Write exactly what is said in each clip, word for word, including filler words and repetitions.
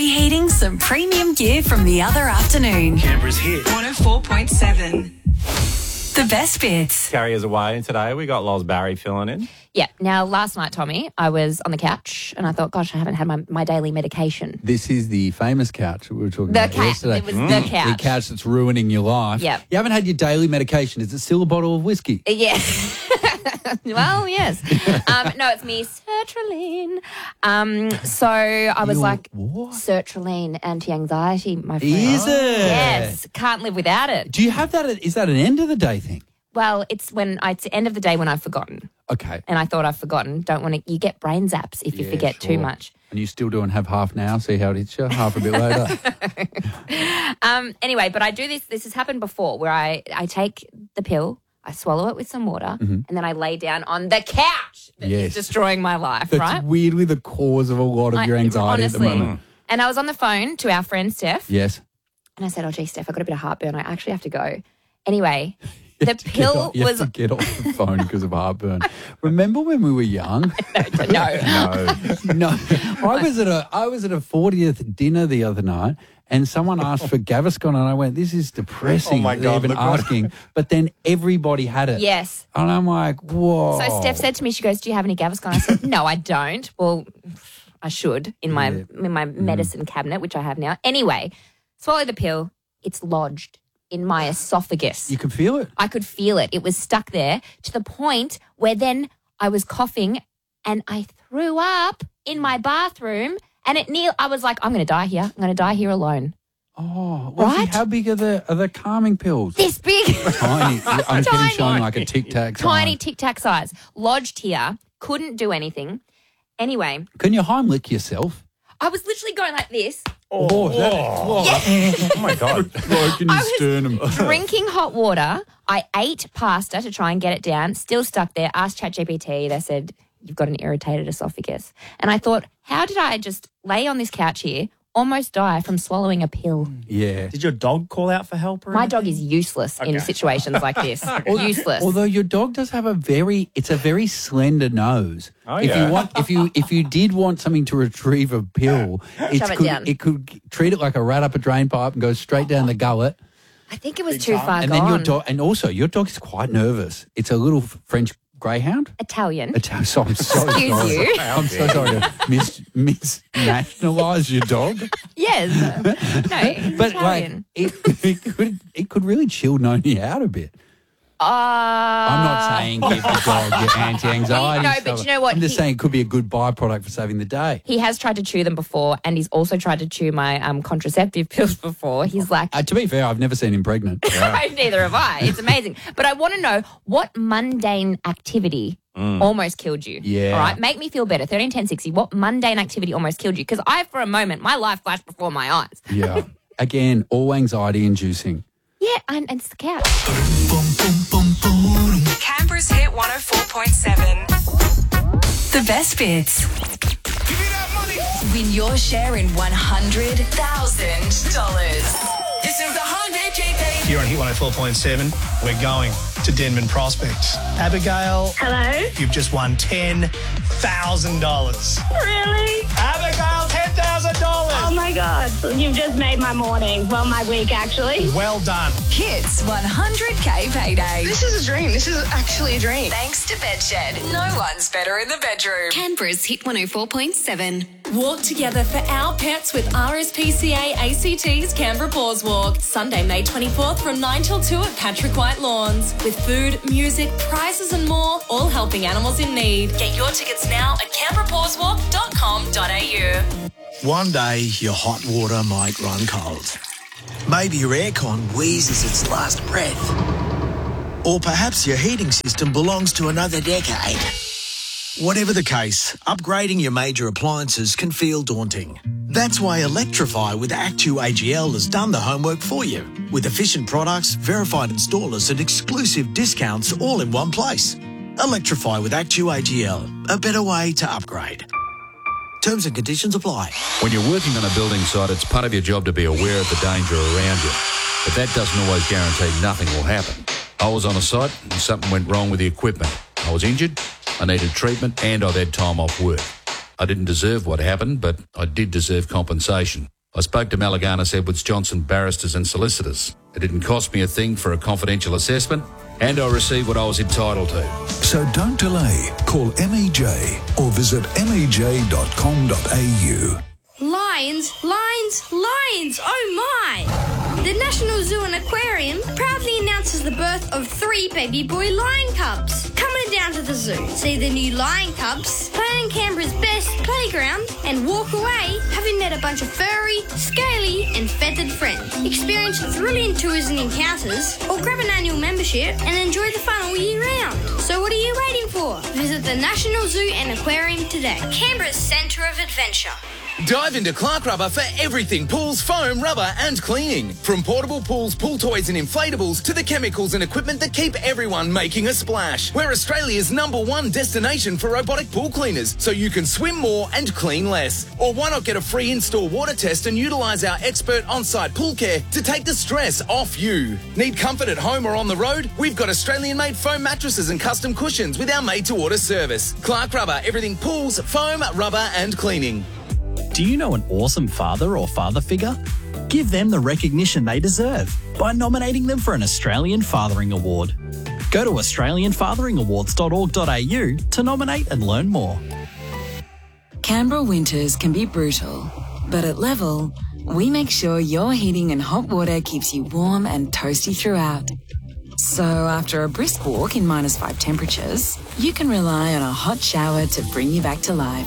Reheating some premium gear from the other afternoon. Canberra's hit. one oh four point seven. The best bits. Carriers away today. We got Loz Barry filling in. Yeah. Now, last night, Tommy, I was on the couch and I thought, gosh, I haven't had my, my daily medication. This is the famous couch that we were talking The about couch. yesterday. It was the couch. The couch that's ruining your life. Yep. You haven't had your daily medication. Is it still a bottle of whiskey? Yeah. Well, yes. Um, no, it's me, sertraline. Um, so I was You're like, what? sertraline, anti-anxiety, my friend. Is it? Yes. Can't live without it. Do you have that? At, is that an end of the day thing? Well, it's when I, it's the end of the day when I've forgotten. Okay. And I thought I've forgotten. Don't want to. You get brain zaps if you Yeah, forget too sure. much. And you still doing have half now? See how it hits you? Half a bit later. Um, anyway, but I do this. This has happened before, where I I take the pill, I swallow it with some water, and then I lay down on the couch that is Yes. destroying my life. That's right? weirdly the cause of a lot of I- your anxiety honestly. at the moment. And I was on the phone to our friend Steph, Yes. and I said, "Oh, gee, Steph, I got a bit of heartburn. I actually have to go." Anyway, You the have to get pill off- you was have to get off the phone because of heartburn. Remember when we were young? no. No. No, I was at a I was at a fortieth dinner the other night, and someone asked for Gaviscon, and I went, "This is depressing." Oh, my they're God, even look what- asking, but then everybody had it. Yes. and I'm like, "Whoa!" So Steph said to me, she goes, "Do you have any Gaviscon?" I said, "No, I don't." Well, I should in my Yeah. in my medicine cabinet, which I have now. Anyway, swallow the pill. It's lodged in my esophagus. "You can feel it." I could feel it. It was stuck there to the point where then I was coughing and I threw up in my bathroom, and it near. I was like, "I'm going to die here. I'm going to die here alone." Oh, well, see, Right? how big are the are the calming pills? This big, Tiny. I'm getting Tiny. shown like a Tic Tac. tiny sign. Tic Tac size, lodged here. Couldn't do anything. Anyway, Can you Heimlich yourself? I was literally going like this. Oh, is that Oh my God. broken I your was sternum? drinking hot water. I ate pasta to try and get it down. Still stuck there. Asked ChatGPT. They said, "You've got an irritated esophagus." And I thought, how did I just lay on this couch here, almost die from swallowing a pill? Yeah. Did your dog call out for help? Or My anything? dog is useless in Okay. situations like this. Useless. Although your dog does have a very, it's a very slender nose. Oh, if yeah. you want, if you if you did want something to retrieve a pill, it Shove it could down. it could treat it like a rat up a drain pipe and go straight down the gullet. I think it was too far and gone. then your dog, and also your dog is quite nervous. It's a little French greyhound. Italian. Italian. So I'm so Excuse sorry. you. I'm so sorry to mis misnationalise your dog. Yes. No, it's But Italian. like it, it could it could really chill Noni out a bit. Uh, I'm not saying give the dog your anti-anxiety. No, but stuff. you know what? I'm just He- saying it could be a good byproduct for saving the day. He has tried to chew them before, and he's also tried to chew my um, contraceptive pills before. He's like, Uh, to be fair, I've never seen him pregnant. neither have I. It's amazing. But I want to know what mundane activity almost killed you. Yeah. All right. Make me feel better. thirteen ten sixty. What mundane activity almost killed you? Because I, for a moment, my life flashed before my eyes. Yeah. Again, all anxiety inducing. Yeah, and, and it's the couch. Canberra's hit one oh four point seven. The best bits. Win your share in one hundred thousand dollars. This is the one hundred G P. Here on Hit one oh four point seven, we're going to Denman Prospect. Abigail, Hello? you've just won ten thousand dollars. Really? Abigail, ten thousand dollars. Oh my God. You've just made my morning. Well, my week, actually. Well done. Hits one hundred K payday. This is a dream. This is actually a dream. Thanks to Bedshed. No one's better in the bedroom. Canberra's Hit one oh four point seven. Walk together for our pets with R S P C A A C T's Canberra Paws Walk. Sunday, May twenty-fourth from nine till two at Patrick White Lawns. With food, music, prizes and more, all helping animals in need. Get your tickets now at canberra paws walk dot com dot a u. One day, your hot water might run cold. Maybe your aircon wheezes its last breath. Or perhaps your heating system belongs to another decade. Whatever the case, upgrading your major appliances can feel daunting. That's why Electrify with Actu A G L has done the homework for you. With efficient products, verified installers and exclusive discounts all in one place. Electrify with Actu A G L, a better way to upgrade. Terms and conditions apply. When you're working on a building site, it's part of your job to be aware of the danger around you. But that doesn't always guarantee nothing will happen. I was on a site and something went wrong with the equipment. I was injured, I needed treatment, and I've had time off work. I didn't deserve what happened, but I did deserve compensation. I spoke to Malaganas Edwards Johnson barristers and solicitors. It didn't cost me a thing for a confidential assessment, and I received what I was entitled to. So don't delay. Call M E J or visit m e j dot com dot a u. Lions, lions, lions, oh my! The National Zoo and Aquarium proudly announces the birth of three baby boy lion cubs. Coming down to the zoo, see the new lion cubs, play on Canberra's best playground, and walk away having met a bunch of furry, scaly, and feathered friends. Experience thrilling tours and encounters, or grab an annual membership and enjoy the fun all year round. So what are you waiting for? Visit the National Zoo and Aquarium today. Canberra's centre of adventure. Dive into Clark Rubber for everything pools, foam, rubber and cleaning. From portable pools, pool toys and inflatables to the chemicals and equipment that keep everyone making a splash. We're Australia's number one destination for robotic pool cleaners, so you can swim more and clean less. Or why not get a free in-store water test and utilise our expert on-site pool care to take the stress off you. Need comfort at home or on the road? We've got Australian-made foam mattresses and custom cushions with our made-to-order service. Clark Rubber, everything pools, foam, rubber and cleaning. Do you know an awesome father or father figure? Give them the recognition they deserve by nominating them for an Australian Fathering Award. Go to australian fathering awards dot org dot a u to nominate and learn more. Canberra winters can be brutal, but at Level, we make sure your heating and hot water keeps you warm and toasty throughout. So after a brisk walk in minus five temperatures, you can rely on a hot shower to bring you back to life.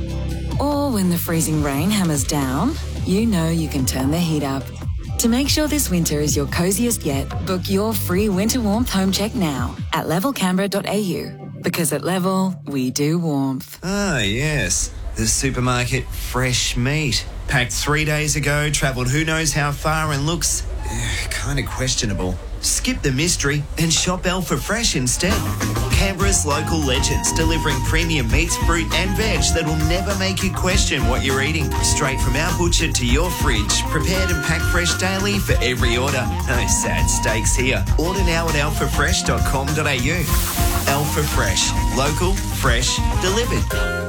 Or when the freezing rain hammers down, you know you can turn the heat up. To make sure this winter is your coziest yet, book your free winter warmth home check now at level canberra dot a u. Because at Level, we do warmth. Ah, yes. The supermarket fresh meat. Packed three days ago, travelled who knows how far and looks kind of questionable. Skip the mystery and shop Alpha Fresh instead. Canberra's local legends, delivering premium meats, fruit and veg that'll never make you question what you're eating. Straight from our butcher to your fridge, prepared and packed fresh daily for every order. No sad steaks here. Order now at alpha fresh dot com dot a u. Alpha Fresh. Local, fresh, delivered.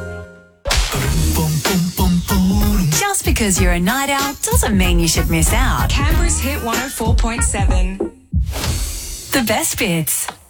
Just because you're a night owl doesn't mean you should miss out. Canberra's Hit one oh four point seven. The best bits.